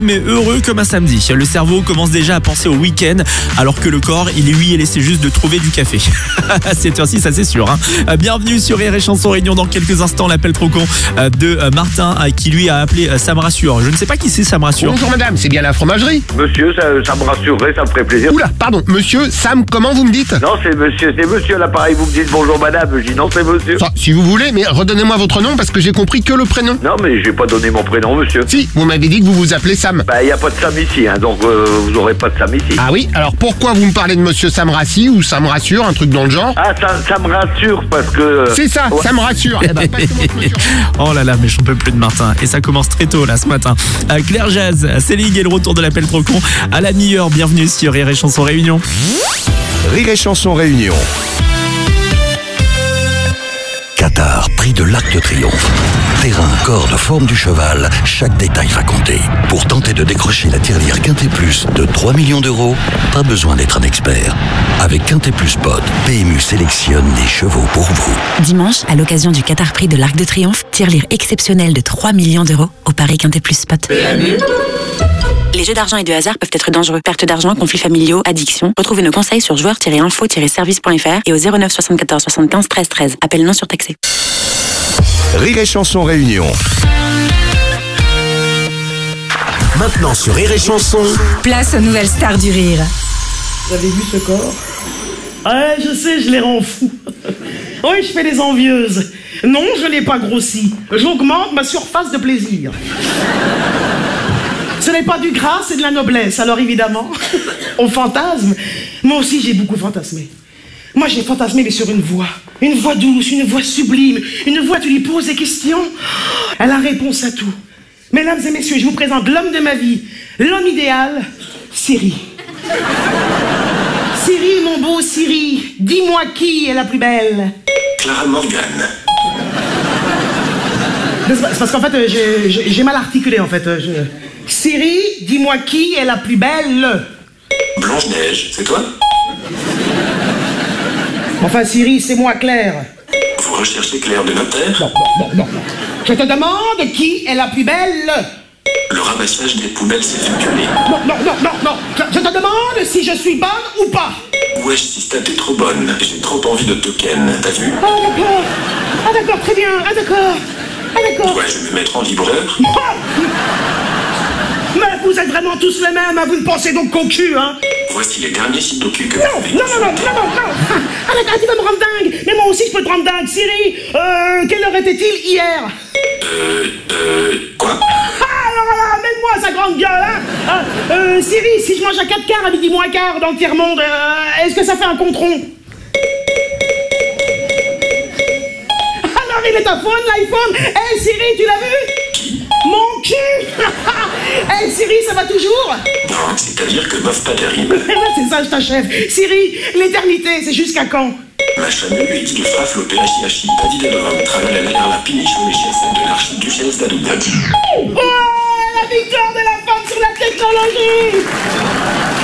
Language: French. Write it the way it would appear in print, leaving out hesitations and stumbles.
Mais heureux comme un samedi. Le cerveau commence déjà à penser au week-end, alors que le corps, il essaie juste de trouver du café. C'est ainsi, ça c'est sûr. Bienvenue sur Rire et Chanson Réunion. Dans quelques instants, l'appel trop con de Martin, qui lui a appelé Ça me rassure. Je ne sais pas qui c'est, Ça me rassure. Bonjour madame, c'est bien la fromagerie? Monsieur, ça me rassurerait, ça me ferait plaisir. Oula, pardon, monsieur, Sam, comment vous me dites? Non, c'est monsieur à l'appareil, vous me dites bonjour madame, je dis non, c'est monsieur. Enfin, si vous voulez, mais redonnez-moi votre nom parce que j'ai compris que le prénom. Non, mais j'ai pas donné mon prénom, monsieur. Si, vous m'avez dit que vous vous appelez Sam. Bah, y a pas de Sam ici, donc vous aurez pas de Sam ici. Ah oui, alors pourquoi vous me parlez de monsieur Sam Rassi ou Sam Rassure, un truc dans le genre? Ah, ça me rassure parce que... C'est ça, ouais. ça me rassure. Eh ben, passez-moi ce monsieur. Oh là là, mais j'en peux plus de Martin. Et ça commence très tôt là ce matin. Claire Jazz, Céline et le retour de l'appel trop con à la mi-heure. Bienvenue sur Rire et Chanson Réunion. Rire et Chanson Réunion. Qatar, prix de l'Arc de Triomphe. Terrain, corde, forme du cheval, chaque détail va compter. Pour tenter de décrocher la tirelire Quintet Plus de 3 millions d'euros, pas besoin d'être un expert. Avec Quintet Plus Pod, PMU sélectionne des chevaux pour vous. Dimanche, à l'occasion du Qatar Prix de l'Arc de Triomphe, tirelire exceptionnelle de 3 millions d'euros au Paris Quintet Plus Spot. Les jeux d'argent et de hasard peuvent être dangereux. Perte d'argent, conflits familiaux, addiction. Retrouvez nos conseils sur joueurs-info-service.fr et au 09 74 75 13 13. Appel non surtaxé. Rire et Chanson Réunion. Maintenant sur Rire et Chanson. Place aux nouvelles stars du rire. Vous avez vu ce corps? Ouais, je sais, je les rends fous. Oui, je fais les envieuses. Non, je n'ai pas grossi. J'augmente ma surface de plaisir. Ce n'est pas du gras, c'est de la noblesse. Alors évidemment, on fantasme. Moi aussi, j'ai beaucoup fantasmé. Moi, j'ai fantasmé, mais sur une voix. Une voix douce, une voix sublime. Une voix, tu lui poses des questions. Elle a réponse à tout. Mesdames et messieurs, je vous présente l'homme de ma vie. L'homme idéal, Siri. Siri, mon beau Siri, dis-moi qui est la plus belle? Clara Morgan. C'est parce qu'en fait, j'ai mal articulé, en fait. Siri, dis-moi qui est la plus belle? Blanche-Neige, c'est toi? Enfin, Siri, c'est moi, Claire. Vous recherchez Claire de Notaire? Non. Je te demande qui est la plus belle? Le ramassage des poubelles s'est effectué. Non. Je te demande si je suis bonne ou pas. Wesh, Sista, t'es trop bonne. J'ai trop envie de token, t'as vu? Ah d'accord, très bien. Ah d'accord. Ouais, je vais me mettre en vibreur. Mais vous êtes vraiment tous les mêmes, hein. Vous ne pensez donc qu'au cul, hein? Voici les derniers sites docu que Non. Ah d'accord, tu vas me rendre dingue. Mais moi aussi je peux te rendre dingue. Siri, quelle heure était-il hier? Quoi? Alors là, amène-moi sa grande gueule, hein. Siri, si je mange à 4 quarts à midi moins quart dans le tiers-monde, est-ce que ça fait un compte rond? Alors il est à fond, l'iPhone. Hey Siri, tu l'as vu? Mon cul. Hey Siri, ça va toujours? Non, c'est-à-dire que meuf pas terrible. C'est ça, je t'achève. Siri, l'éternité, c'est jusqu'à quand? Ma chamelle lui dit de frafloper à chiachi, pas d'idée de l'homme, tralala la la piniche ou les chefs de l'archiduchesse d'Abu Dhabi. Oh, la victoire de la femme sur la technologie!